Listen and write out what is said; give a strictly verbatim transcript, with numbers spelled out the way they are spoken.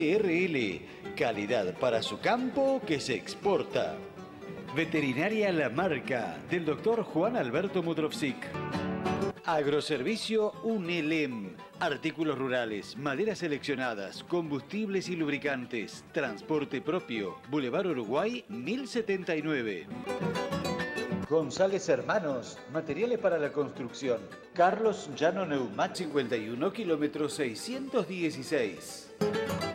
R L, calidad para su campo que se exporta. Veterinaria La Marca, del doctor Juan Alberto Mudrovsik. Agroservicio Unelem, artículos rurales, maderas seleccionadas, combustibles y lubricantes, transporte propio, Boulevard Uruguay mil setenta y nueve. González Hermanos, materiales para la construcción. Carlos Llano Neumático cincuenta y uno kilómetros seiscientos dieciséis.